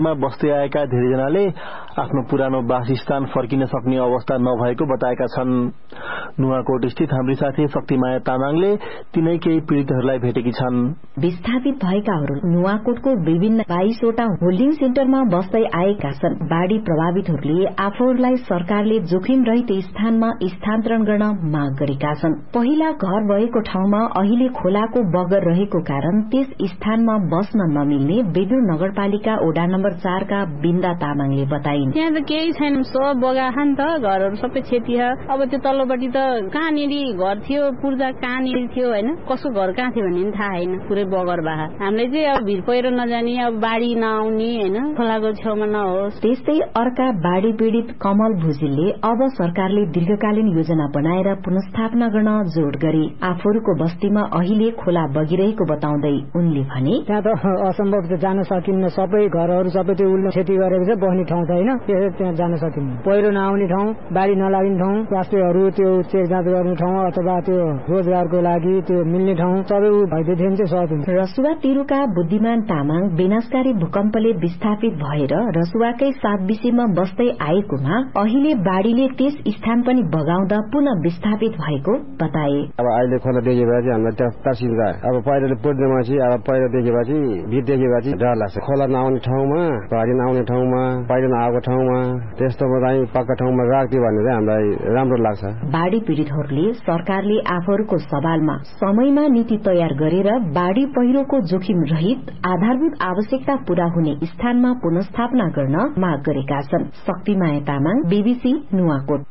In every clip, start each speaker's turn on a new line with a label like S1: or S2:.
S1: मा बस्दै आएका धेरैजनाले आफ्नो पुरानो वासस्थान फर्किन सक्ने अवस्था नभएको बताएका छन्। नुवाकोट स्थित हाम्री साथी शक्तिमाया तामाङले तिनै केही पीड़ितहरूलाई भेटेकी छन्।
S2: विस्थापित भएकाहरू नुवाकोटको विभिन्न 22 वटा होल्डिङ सेन्टरमा बस्दै आएका छन्। बाढ़ी प्रभावितहरूले आफूहरूलाई सरकारले जोखिम रहित स्थानमा स्थानान्तरण गर्न माग गरेका छन्। पहिला घर भएको ठाउँमा अहिले खोलाको बगर रहेको कारण त्यस स्थानमा बस्न नमिल्ने बेदुर नगरपालिका वडा नम्बर 4 का बिन्दा तामाङले बताइन्।
S3: त्यहाँ त केही छैन, सब बगाखा नि त, घरहरू सबै क्षति छ। अब त्यो तल्लोपट्टि त कहाँनिर घर थियो, पूर्जा कहाँनिर थियो हैन, कसको घर कहाँ थियो भन्ने थाहा हैन, पुरै बगर बाहा। हामीले चाहिँ अब भिर पहिरो नजानी, अब बाढी नआउने हैन, खोलाको छेउमा नहोस्।
S2: त्यस्तै अर्का बाढी पीड़ित कमल भुजेलले अब सरकारले दीर्घकालीन योजना बनाएर पुनर्स्थापना गर्न जोड गरे। आफूहरूको बस्तीमा अहिले खोला बगिरहेको बताउँदै उनले भने,
S4: त्यहाँ त असम्भव त जान सकिन्न, सबै घरहरू सबै त्यो उल्लो खेती गरेको छ, बस्ने ठाउँ त हैन, त्यहाँ जान सकिन्न। पहिरो नआउने ठाउँ, बाढी नलाग्ने ठाउँ, स्वास्थ्यहरू त्यो चेक जाँच गर्ने ठाउँ अथवा त्यो रोजगारको लागि त्यो मिल्ने ठाउँ सबै भइदिएदेखि चाहिँ सहज हुन्छ।
S2: रसुवा तिरुका बुद्धिमान तामाङ विनाशकारी भूकम्पले विस्थापित भएर रसुवाकै 7 विषयमा बस्दै आएकोमा अहिले बाढीले त्यस स्थान पनि बगाउँदा पुनः विस्थापित भएको बताए।
S5: अब अहिले खोला देखेपछि हामीलाई त्यहाँ तर्सिन्छ। अब पहिरोले पुर्नेपछि अब पहिरो देखेपछि भिड देखेपछि डर लाग्छ। खोला नआउने ठाउँमा, बाढी नआउने ठाउँमा, पहिरो नआएको ठाउँमा, त्यस्तोमा चाहिँ पक्का ठाउँमा राख्दियो भने चाहिँ हामीलाई राम्रो लाग्छ।
S2: बाढी पीड़ितहरूले सरकारले आफूहरूको सवालमा समयमा नीति तयार गरेर बाढी पहिरोको जोखिम रहित आधारभूत आवश्यकता पूरा हुने स्थानमा पुनर्स्थापना गर्न माग गरेका छन्। शक्तिमाया तामाङ, बीबीसी नुवाकोट।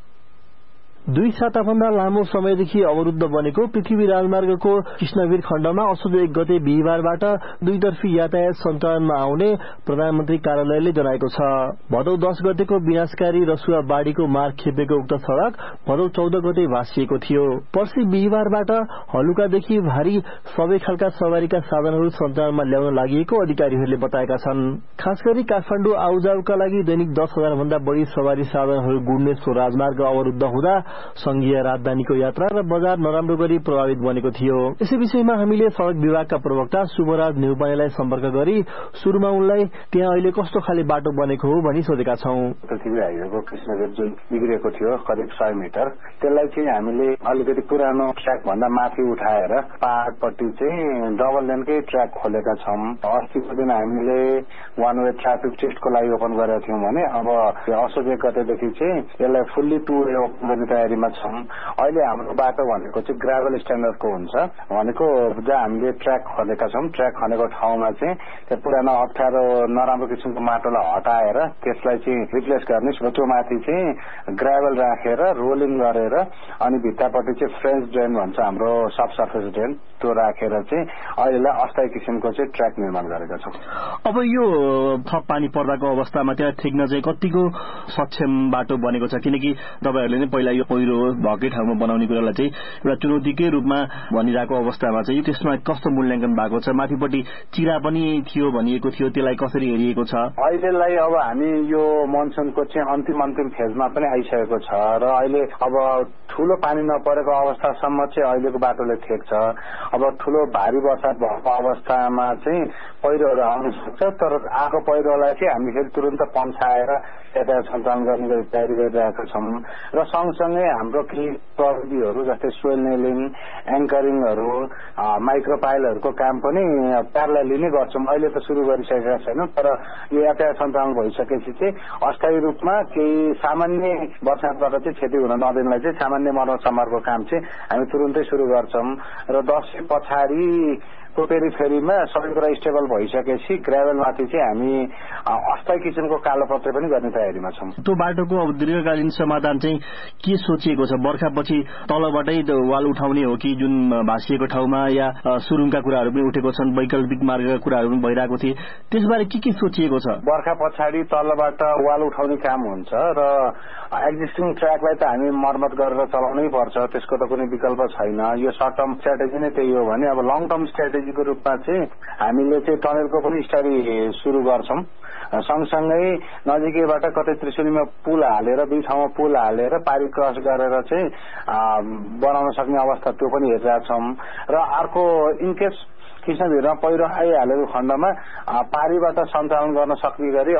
S1: 2 साताभन्दा लामो समयदेखि अवरुद्ध बनेको पृथ्वी राजमार्गको कृष्णवीर खण्डमा असोज 1 गते बिहिबारबाट दुईतर्फी यातायात सञ्चालनमा आउने प्रधानमन्त्री कार्यालयले जनाएको छ। भदौ 10 गतेको विनाशकारी रसुवा बाढीको मार्ग खेपेको उक्त सड़क भदौ 14 गते भाँसिएको थियो। पर्सि बिहिबारबाट हलुकादेखि भारी सबै खालका सवारीका साधनहरू सञ्चालनमा ल्याउन लागि अधिकारीहरूले बताएका छन्। खास गरी काठमाडौँ आउजाउका लागि दैनिक 10,000 भन्दा बढ़ी सवारी साधनहरू गुड्ने सो राजमार्ग अवरुद्ध हुँदा संघीय राजधानीको यात्रा र बजार नराम्रो गरी प्रभावित बनेको थियो। यसै विषयमा हामीले सड़क विभागका प्रवक्ता शुभराज नेउपानेलाई सम्पर्क गरी सुरुमा उनलाई त्यहाँ अहिले कस्तो खाले बाटो बनेको हो भनी सोधेका छौं।
S6: पृथ्वी हाइवेको कृष्णवीर जुन बिग्रेको थियो करिब 100 मिटर, त्यसलाई चाहिँ हामीले अलिकति पुरानो ट्र्याक भन्दा माथि उठाएर पहाड़पट्टि चाहिँ डबल लेनकै ट्र्याक खोलेका छौं। अस्तिको दिन हामीले वान वे ट्राफिक टेस्टको लागि ओपन गरेका थियौं भने अब असोज 1 गतेदेखि चाहिँ यसलाई फुल्ली टु वे ओपन गर्ने तयारीमा छौं। अहिले हाम्रो बाटो भनेको चाहिँ ग्राभल स्ट्यान्डर्डको हुन्छ, भनेको जहाँ हामीले ट्र्याक खनेका छौं, ट्र्याक खनेको ठाउँमा चाहिँ त्यो पुरानो अप्ठ्यारो नराम्रो किसिमको माटोलाई हटाएर त्यसलाई चाहिँ रिप्लेस गर्ने, त्यो माथि चाहिँ ग्राभल राखेर रोलिङ गरेर अनि भित्तापट्टि चाहिँ फ्रेन्च ड्रेन भन्छ हाम्रो सब सर्फेस ड्रेन, त्यो राखेर चाहिँ अहिलेलाई अस्थायी किसिमको चाहिँ ट्र्याक निर्माण गरेका छौं।
S1: अब यो थप पानी पर्दाको अवस्थामा त्यहाँ ठेक्न चाहिँ कतिको सक्षम बाटो बनेको छ, किनकि तपाईहरुले नै पहिला यो पहिरो भएकै ठाउँमा बनाउने कुरालाई चाहिँ एउटा चुनौतीकै रूपमा भनिरहेको अवस्थामा चाहिँ त्यसमा कस्तो मूल्याङ्कन भएको छ, माथिपट्टि चिरा पनि थियो भनिएको थियो, त्यसलाई कसरी हेरिएको छ?
S6: अहिलेलाई अब हामी यो मनसुनको चाहिँ अन्तिम फेजमा पनि आइसकेको छ र अहिले अब ठूलो पानी नपरेको अवस्थासम्म चाहिँ अहिलेको बाटोले ठेक्छ। अब ठूलो भारी वर्षा भएको अवस्थामा चाहिँ पहिरोहरू आउन सक्छ, तर आएको पहिरोलाई चाहिँ हामी फेरि तुरन्त पम्साएर यातायात सञ्चालन गर्ने तयारी गरिरहेका छौं र सँगसँगै हाम्रो केही प्रविधिहरू जस्तै सोइल नेलिङ, एङ्करिङहरू, माइक्रोपाइलहरूको काम पनि प्यारलली नै गर्छौं। अहिले त सुरु गरिसकेका छैनौं, तर यो यातायात सञ्चालन भइसकेपछि चाहिँ अस्थायी रूपमा केही सामान्य वर्षाबाट चाहिँ क्षति हुन नदिनलाई चाहिँ सामान्य मर्मत समारको काम चाहिँ हामी तुरन्तै सुरु गर्छौं र 10 पछाडि को पेरिफेरीमा सबै कुरा स्टेबल भइसकेपछि ग्राभलमाथि चाहिँ हामी अस्थायी किसिमको कालोपत्रे पनि गर्ने तयारीमा छौं।
S1: त्यो बाटोको अब दीर्घकालीन समाधान चाहिँ के सोचिएको छ? बर्खापछि तलबाटै वाल उठाउने हो कि जुन भाँसिएको ठाउँमा, या सुरुङका कुराहरू पनि उठेको छन्, वैकल्पिक मार्गका कुराहरू पनि भइरहेको थिए, त्यसबारे के सोचिएको छ?
S6: बर्खा पछाडि तलबाट वाल उठाउने काम हुन्छ र एक्जिस्टिङ ट्र्याकलाई त हामी मर्मत गरेर चलाउनै पर्छ, त्यसको त कुनै विकल्प छैन। यो सर्ट टर्म स्ट्राटेजी नै त्यही हो भने अब लङ टर्म स्ट्राटेजीको रूपमा चाहिँ हामीले चाहिँ टनलको पनि स्टडी सुरु गर्छौं। सँगसँगै नजिकैबाट कतै त्रिशुलीमा पुल हालेर, 2 ठाउँमा पुल हालेर पारी क्रस गरेर चाहिँ बनाउन सक्ने अवस्था त्यो पनि हेरिरहेका छौं र अर्को इनकेस कृष्णवीरमा पहिरो आइहालेको खण्डमा पारीबाट सञ्चालन गर्न सक्ने गरी